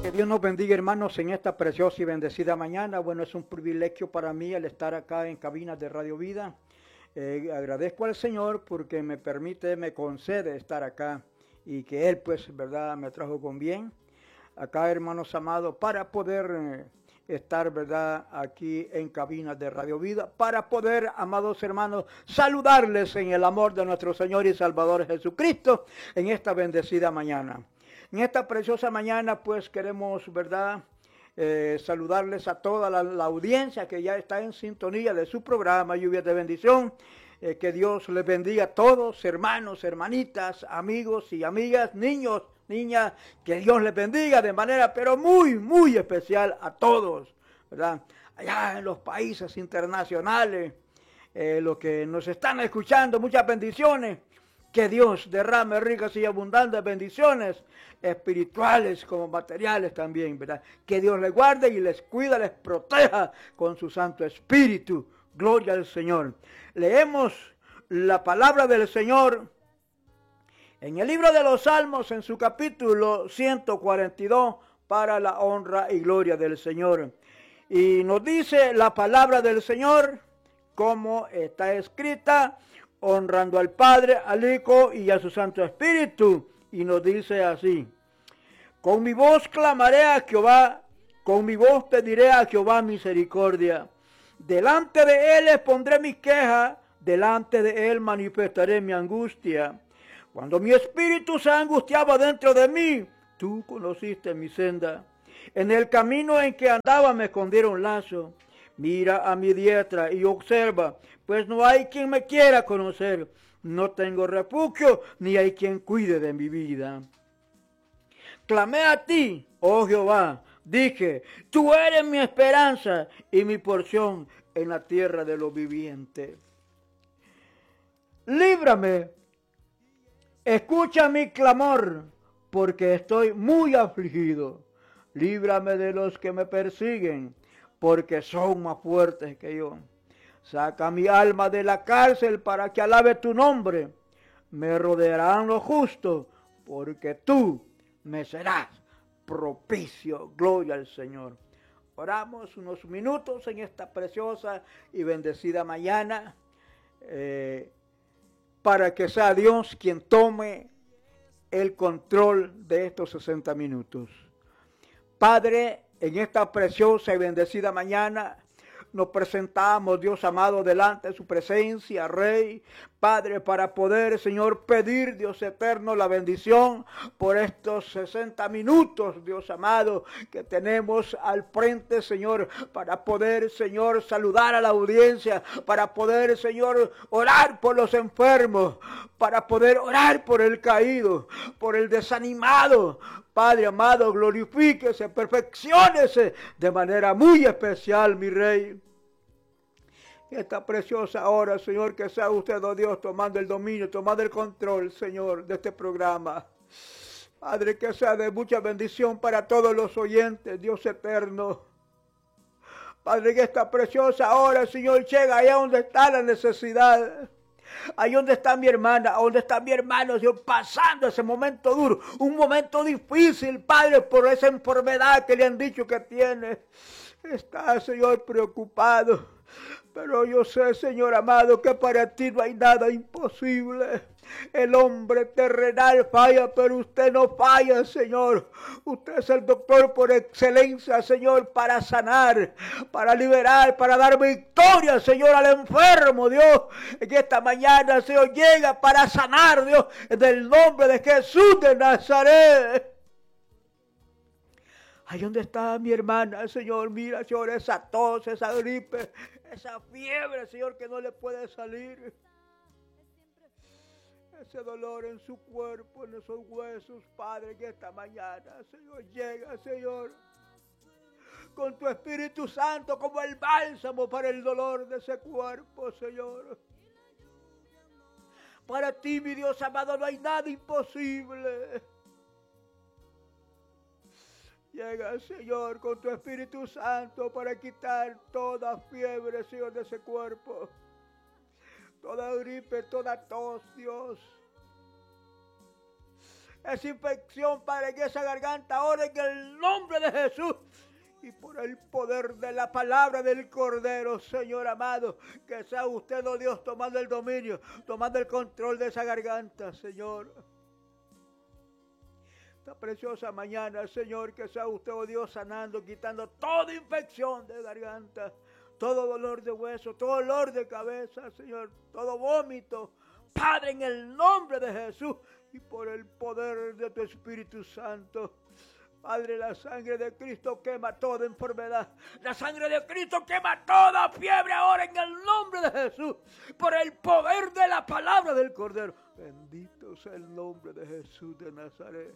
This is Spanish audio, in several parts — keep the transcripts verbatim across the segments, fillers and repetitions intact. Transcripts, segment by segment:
Que Dios nos bendiga, hermanos, en esta preciosa y bendecida mañana. Bueno, es un privilegio para mí el estar acá en cabinas de Radio Vida. Eh, agradezco al Señor porque me permite, me concede estar acá y que Él, pues, verdad, me trajo con bien. Acá, hermanos amados, para poder eh, estar, verdad, aquí en cabinas de Radio Vida, para poder, amados hermanos, saludarles en el amor de nuestro Señor y Salvador Jesucristo en esta bendecida mañana. En esta preciosa mañana, pues, queremos, verdad, eh, saludarles a toda la, la audiencia que ya está en sintonía de su programa Lluvia de Bendición. Eh, que Dios les bendiga a todos, hermanos, hermanitas, amigos y amigas, niños, niñas, que Dios les bendiga de manera, pero muy, muy especial a todos, ¿verdad? Allá en los países internacionales, eh, los que nos están escuchando, muchas bendiciones. Que Dios derrame ricas y abundantes bendiciones espirituales como materiales también, ¿verdad? Que Dios les guarde y les cuida, les proteja con su Santo Espíritu. Gloria al Señor. Leemos la palabra del Señor en el libro de los Salmos, en su capítulo ciento cuarenta y dos, para la honra y gloria del Señor. Y nos dice la palabra del Señor, como está escrita, honrando al Padre, al Hijo y a su Santo Espíritu. Y nos dice así: con mi voz clamaré a Jehová, con mi voz pediré a Jehová misericordia. Delante de él expondré mi queja, delante de él manifestaré mi angustia. Cuando mi espíritu se angustiaba dentro de mí, tú conociste mi senda. En el camino en que andaba me escondieron lazo. Mira a mi diestra y observa, pues no hay quien me quiera conocer. No tengo refugio, ni hay quien cuide de mi vida. Clamé a ti, oh Jehová, dije, tú eres mi esperanza y mi porción en la tierra de los vivientes. Líbrame, escucha mi clamor, porque estoy muy afligido. Líbrame de los que me persiguen, porque son más fuertes que yo. Saca mi alma de la cárcel para que alabe tu nombre. Me rodearán los justos, porque tú me serás propicio. Gloria al Señor. Oramos unos minutos en esta preciosa y bendecida mañana, eh, para que sea Dios quien tome el control de estos sesenta minutos. Padre, en esta preciosa y bendecida mañana, nos presentamos, Dios amado, delante de su presencia, Rey, Padre, para poder, Señor, pedir, Dios eterno, la bendición por estos sesenta minutos, Dios amado, que tenemos al frente, Señor, para poder, Señor, saludar a la audiencia, para poder, Señor, orar por los enfermos, para poder orar por el caído, por el desanimado. Padre amado, glorifíquese, perfecciónese de manera muy especial, mi Rey. Esta preciosa hora, Señor, que sea usted, oh Dios, tomando el dominio, tomando el control, Señor, de este programa. Padre, que sea de mucha bendición para todos los oyentes, Dios eterno. Padre, que esta preciosa hora, Señor, llega allá donde está la necesidad. Ahí donde está mi hermana, donde está mi hermano, Señor, pasando ese momento duro, un momento difícil, Padre, por esa enfermedad que le han dicho que tiene. Está, Señor, preocupado, pero yo sé, Señor amado, que para ti no hay nada imposible. El hombre terrenal falla, pero usted no falla, Señor. Usted es el doctor por excelencia, Señor, para sanar, para liberar, para dar victoria, Señor, al enfermo, Dios. En esta mañana, Señor, llega para sanar, Dios, en el nombre de Jesús de Nazaret. Ahí donde está mi hermana, Señor, mira, Señor, esa tos, esa gripe, esa fiebre, Señor, que no le puede salir. Ese dolor en su cuerpo, en esos huesos, Padre, que esta mañana, Señor, llega, Señor, con tu Espíritu Santo como el bálsamo para el dolor de ese cuerpo, Señor. Para ti, mi Dios amado, no hay nada imposible. Llega, Señor, con tu Espíritu Santo para quitar toda fiebre, Señor, de ese cuerpo. Toda gripe, toda tos, Dios. esa infección, Padre, en esa garganta, ahora en el nombre de Jesús. Y por el poder de la palabra del Cordero, Señor amado, que sea usted, oh Dios, tomando el dominio, tomando el control de esa garganta, Señor. Esta preciosa mañana, Señor, que sea usted, oh Dios, sanando, quitando toda infección de garganta, todo dolor de hueso, todo dolor de cabeza, Señor, todo vómito. Padre, en el nombre de Jesús y por el poder de tu Espíritu Santo. Padre, la sangre de Cristo quema toda enfermedad. La sangre de Cristo quema toda fiebre ahora en el nombre de Jesús. Por el poder de la palabra del Cordero. Bendito sea el nombre de Jesús de Nazaret.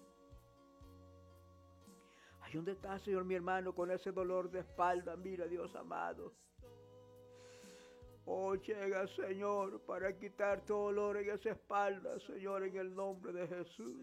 Ahí donde está, Señor, mi hermano, con ese dolor de espalda. Mira, Dios amado. Oh, llega, Señor, para quitar todo dolor en esa espalda, Señor, en el nombre de Jesús.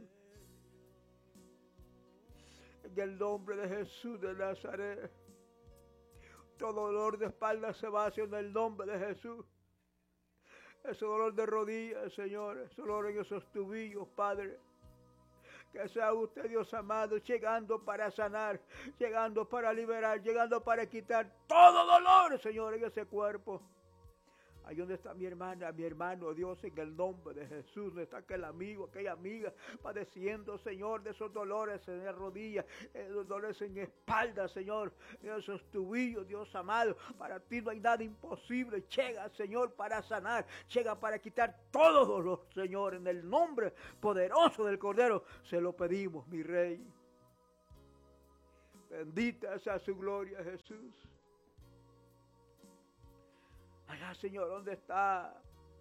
En el nombre de Jesús de Nazaret. Todo dolor de espalda se va hacia en el nombre de Jesús. Ese dolor de rodillas, Señor, ese dolor en esos tubillos, Padre. Que sea usted, Dios amado, llegando para sanar, llegando para liberar, llegando para quitar todo dolor, Señor, en ese cuerpo. Ahí donde está mi hermana, mi hermano, Dios, en el nombre de Jesús, donde está aquel amigo, aquella amiga, padeciendo, Señor, de esos dolores en las rodillas, esos dolores en espalda, Señor, esos tubillos, Dios amado. Para ti no hay nada imposible. Llega, Señor, para sanar, llega para quitar todo dolor, Señor, en el nombre poderoso del Cordero. Se lo pedimos, mi Rey. Bendita sea su gloria, Jesús. Allá, Señor, ¿dónde está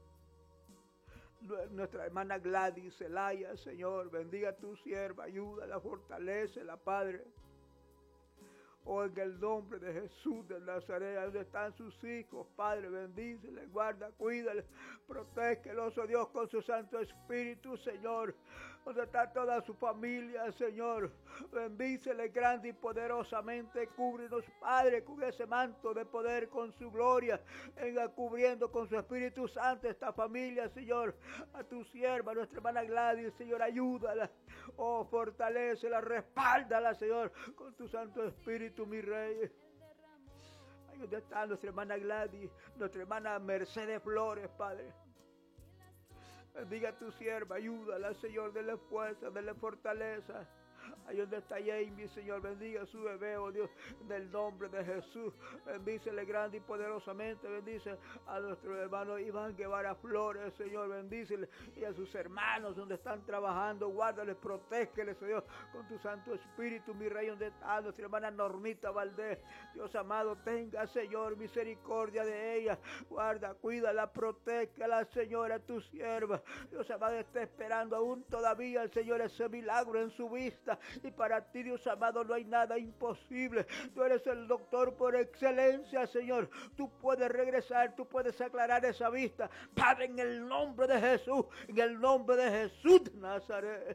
nuestra hermana Gladys Zelaya, Señor? Bendiga a tu sierva, ayúdala, fortalécela, Padre. Oh, en el nombre de Jesús de Nazaret, donde están sus hijos, Padre, bendícele, guarda, cuídale, protégelos, oh Dios, con su Santo Espíritu, Señor. Donde está toda su familia, Señor, bendícele grande y poderosamente, cúbrenos, Padre, con ese manto de poder, con su gloria, venga cubriendo con su Espíritu Santo esta familia, Señor. A tu sierva, nuestra hermana Gladys, Señor, ayúdala, oh, fortalécela, respáldala, Señor, con tu Santo Espíritu, mi Rey. Ahí donde está nuestra hermana Gladys, nuestra hermana Mercedes Flores, Padre. Bendiga a tu sierva, ayúdala, Señor, dele fuerza, dele fortaleza. Ahí donde está Jamie, Señor, bendiga a su bebé, oh Dios, en el nombre de Jesús. Bendícele grande y poderosamente, bendice a nuestro hermano Iván Guevara Flores, Señor, bendícele, y a sus hermanos donde están trabajando, guárdales, protégeles, Señor, con tu Santo Espíritu, mi Rey, donde está nuestra hermana Normita Valdés. Dios amado, tenga, Señor, misericordia de ella, guarda, cuídala, protégela, Señor, a tu sierva. Dios amado, está esperando aún todavía, Señor, ese milagro en su vista. Y para ti, Dios amado, no hay nada imposible. Tú eres el doctor por excelencia, Señor. Tú puedes regresar, tú puedes aclarar esa vista. Padre, en el nombre de Jesús, en el nombre de Jesús de Nazaret.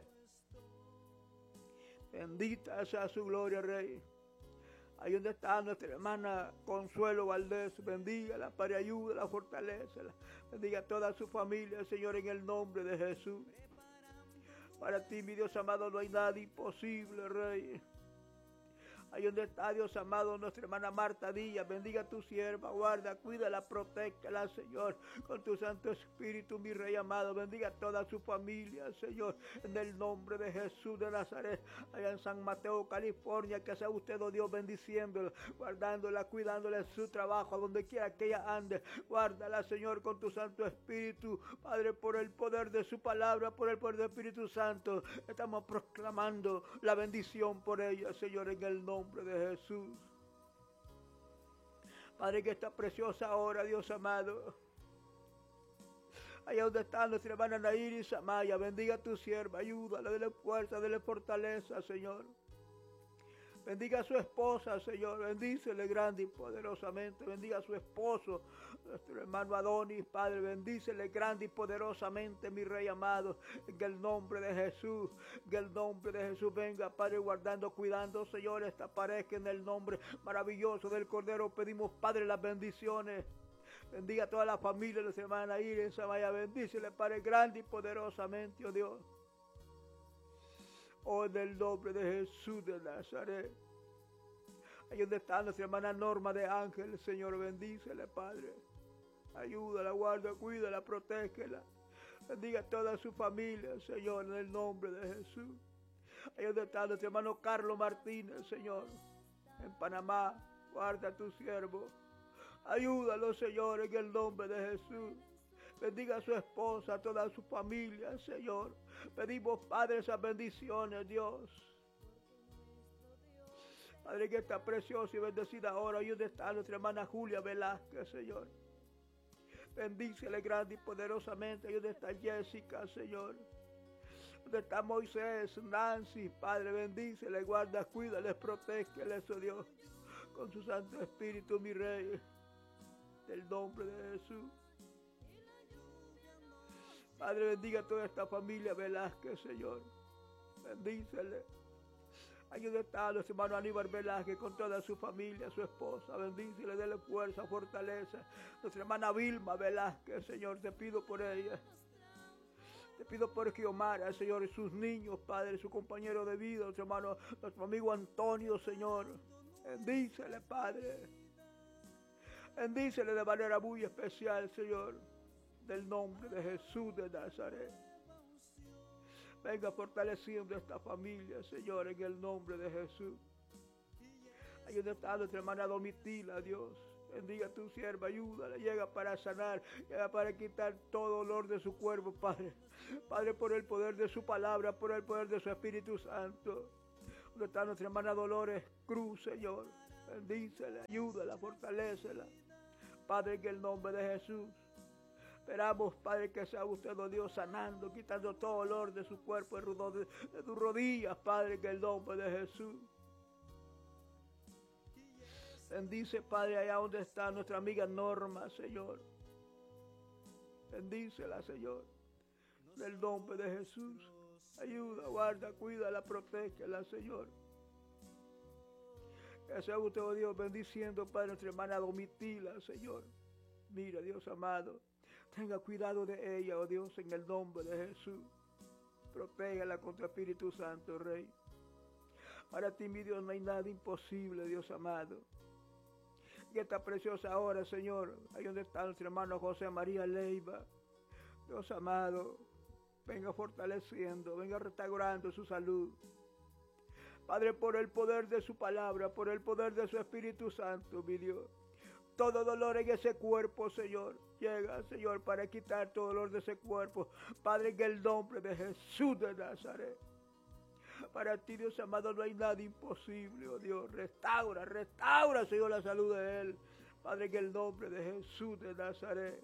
Bendita sea su gloria, Rey. Ahí donde está nuestra hermana Consuelo Valdés, bendígala, Padre, ayúdala, fortalécela. Bendiga a toda su familia, Señor, en el nombre de Jesús. Para ti, mi Dios amado, no hay nada imposible, Rey. Ahí donde está, Dios amado, nuestra hermana Marta Díaz, bendiga a tu sierva, guarda, cuídala, protécala, Señor, con tu Santo Espíritu, mi Rey amado. Bendiga a toda su familia, Señor, en el nombre de Jesús de Nazaret, allá en San Mateo, California. Que sea usted, oh Dios, bendiciéndola, guardándola, cuidándola en su trabajo, donde quiera que ella ande. Guárdala, Señor, con tu Santo Espíritu, Padre, por el poder de su palabra, por el poder del Espíritu Santo. Estamos proclamando la bendición por ella, Señor, en el nombre de Jesús. Padre, que esta preciosa hora, Dios amado, allá donde está nuestra hermana Nairis Amaya, bendiga a tu sierva, ayúdala, dele fuerza, dele fortaleza, Señor. Bendiga a su esposa, Señor, bendícele grande y poderosamente. Bendiga a su esposo, nuestro hermano Adonis, Padre, bendícele grande y poderosamente, mi Rey amado, en el nombre de Jesús, en el nombre de Jesús. Venga, Padre, guardando, cuidando, Señor, esta pareja, en el nombre maravilloso del Cordero. Pedimos, Padre, las bendiciones. Bendiga a toda la familia de nuestra hermana Iris Amaya, bendícele, Padre, grande y poderosamente, oh Dios. Oh, en el nombre de Jesús de Nazaret. Ahí donde está nuestra hermana Norma de Ángel, Señor, bendícele, Padre. Ayúdala, guarda, cuídala, protégela. Bendiga a toda su familia, Señor, en el nombre de Jesús. Ahí donde está nuestro hermano Carlos Martínez, Señor, en Panamá. Guarda a tu siervo. Ayúdalo, Señor, en el nombre de Jesús. Bendiga a su esposa, a toda su familia, Señor. Pedimos, Padre, esas bendiciones, Dios. Padre, que está preciosa y bendecida ahora. Ahí donde está nuestra hermana Julia Velázquez, Señor. Bendícele grande y poderosamente. Ahí donde está Jessica, Señor. Donde está Moisés, Nancy, Padre, bendícele, guarda, cuídales, protégeles, oh Dios, con su Santo Espíritu, mi Rey, del nombre de Jesús. Padre, bendiga a toda esta familia Velázquez, Señor. Bendícele. Ahí donde está nuestro hermano Aníbal Velázquez con toda su familia, su esposa. Bendícele, dele fuerza, fortaleza. Nuestra hermana Vilma Velázquez, Señor, te pido por ella. Te pido por Xiomara, Señor, y sus niños, Padre, su compañero de vida, nuestro hermano, nuestro amigo Antonio, Señor. Bendícele, Padre. Bendícele de manera muy especial, Señor, del nombre de Jesús de Nazaret. Venga fortaleciendo esta familia, Señor, en el nombre de Jesús. Ahí donde está nuestra hermana Domitila, Dios. Bendiga a tu sierva, ayúdala, llega para sanar, llega para quitar todo dolor de su cuerpo, Padre. Padre, por el poder de su palabra, por el poder de su Espíritu Santo. Donde está nuestra hermana Dolores Cruz, Señor. Bendícela, ayúdala, fortalécela. Padre, en el nombre de Jesús. Esperamos, Padre, que sea usted, oh Dios, sanando, quitando todo dolor de su cuerpo, de, de tus rodillas, Padre, en el nombre de Jesús. Bendice, Padre, allá donde está nuestra amiga Norma, Señor. Bendícela, Señor. En el nombre de Jesús. Ayuda, guarda, cuídala, protégela, Señor. Que sea usted, oh Dios, bendiciendo, Padre, nuestra hermana Domitila, Señor. Mira, Dios amado. Tenga cuidado de ella, oh Dios, en el nombre de Jesús. Protégela con tu Espíritu Santo, Rey. Para ti, mi Dios, no hay nada imposible, Dios amado. Y esta preciosa hora, Señor, ahí donde está nuestro hermano José María Leiva. Dios amado, venga fortaleciendo, venga restaurando su salud. Padre, por el poder de su palabra, por el poder de su Espíritu Santo, mi Dios. Todo dolor en ese cuerpo, Señor, llega, Señor, para quitar todo dolor de ese cuerpo. Padre, en el nombre de Jesús de Nazaret. Para ti, Dios amado, no hay nada imposible, oh Dios. Restaura, restaura, Señor, la salud de él. Padre, en el nombre de Jesús de Nazaret.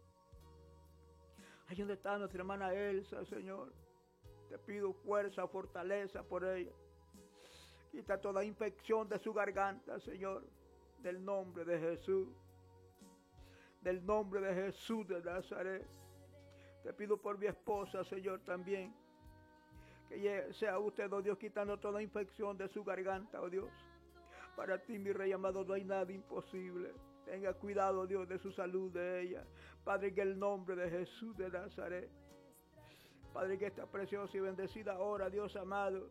Ahí donde está nuestra hermana Elsa, Señor. Te pido fuerza, fortaleza por ella. Quita toda infección de su garganta, Señor. Del nombre de Jesús. Del nombre de Jesús de Nazaret. Te pido por mi esposa, Señor, también. Que sea usted, oh Dios, quitando toda infección de su garganta, oh Dios. Para ti, mi Rey amado, no hay nada imposible. Tenga cuidado, Dios, de su salud de ella. Padre, en el nombre de Jesús de Nazaret. Padre, que esta preciosa y bendecida hora, Dios amado.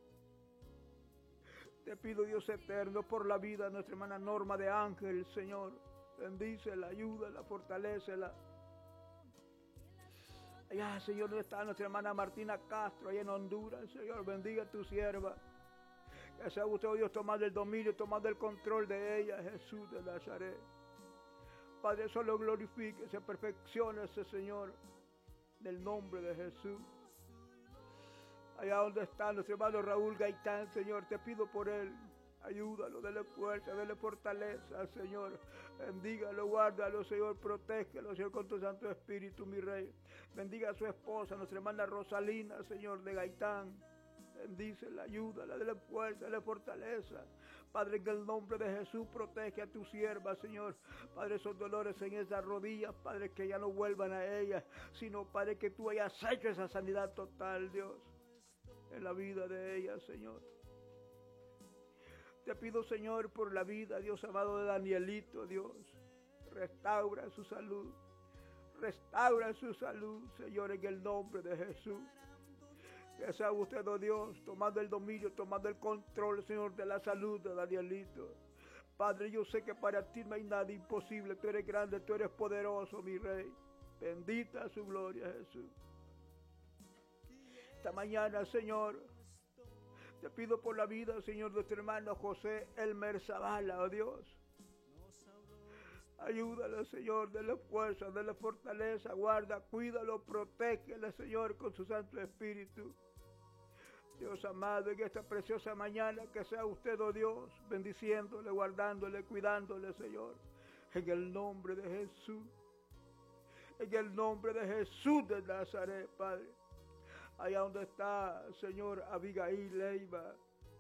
Te pido, Dios eterno, por la vida de nuestra hermana Norma de Ángel, Señor. Bendícela, ayúdala, fortalécela. Allá, Señor, donde está nuestra hermana Martina Castro, allá en Honduras, Señor, bendiga a tu sierva. Que sea usted, oh Dios, tomando el dominio, tomando el control de ella, Jesús de Nazaret. Padre, solo glorifique, se perfeccione ese Señor, del nombre de Jesús. Allá donde está nuestro hermano Raúl Gaitán, Señor, te pido por él. Ayúdalo, dele fuerza, dele fortaleza, Señor. Bendígalo, guárdalo, Señor, protégelo, Señor, con tu Santo Espíritu, mi Rey. Bendiga a su esposa, nuestra hermana Rosalina, Señor, de Gaitán. Bendícela, ayúdala, dele fuerza, dele fortaleza. Padre, en el nombre de Jesús, protege a tu sierva, Señor. Padre, esos dolores en esas rodillas, Padre, que ya no vuelvan a ella, sino, Padre, que tú hayas hecho esa sanidad total, Dios, en la vida de ella, Señor. Te pido, Señor, por la vida, Dios amado, de Danielito, Dios. Restaura su salud. Restaura su salud, Señor, en el nombre de Jesús. Que sea usted, oh Dios, tomando el dominio, tomando el control, Señor, de la salud de Danielito. Padre, yo sé que para ti no hay nada imposible. Tú eres grande, tú eres poderoso, mi Rey. Bendita su gloria, Jesús. Esta mañana, Señor, te pido por la vida, Señor, de nuestro hermano José Elmer Zavala, oh Dios. Ayúdale, Señor, dale fuerza, dale fortaleza, guarda, cuídalo, protégele, Señor, con su Santo Espíritu. Dios amado, en esta preciosa mañana, que sea usted, oh Dios, bendiciéndole, guardándole, cuidándole, Señor. En el nombre de Jesús. En el nombre de Jesús de Nazaret, Padre. Allá donde está, Señor, Abigail Leiva.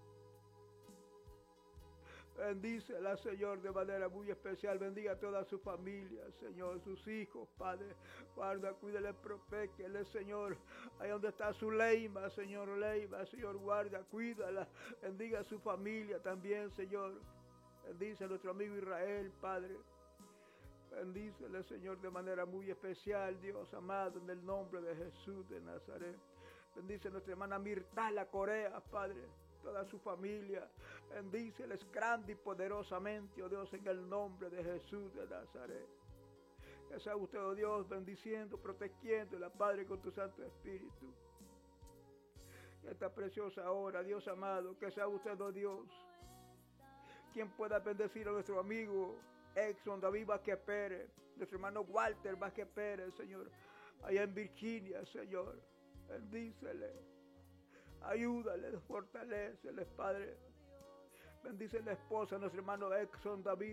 Bendícela, Señor, de manera muy especial. Bendiga a toda su familia, Señor, sus hijos, Padre. Guarda, cuídale, protéquele, Señor. Ahí donde está su Leima, Señor, Leiva, Señor, guarda, cuídala. Bendiga a su familia también, Señor. Bendice a nuestro amigo Israel, Padre. Bendícele, Señor, de manera muy especial, Dios amado, en el nombre de Jesús de Nazaret. Bendice a nuestra hermana Mirtala Corea, Padre. Toda su familia, bendíceles grande y poderosamente, oh Dios, en el nombre de Jesús de Nazaret. Que sea usted, oh Dios, bendiciendo, protegiéndola, Padre, con tu Santo Espíritu. En esta preciosa hora, Dios amado, que sea usted, oh Dios, quien pueda bendecir a nuestro amigo Exxon David Vázquez Pérez, nuestro hermano Walter Vázquez Pérez, Señor, allá en Virginia, Señor. Bendícele. Ayúdales, fortaléceles, Padre. Bendice la esposa, nuestro hermano Exxon David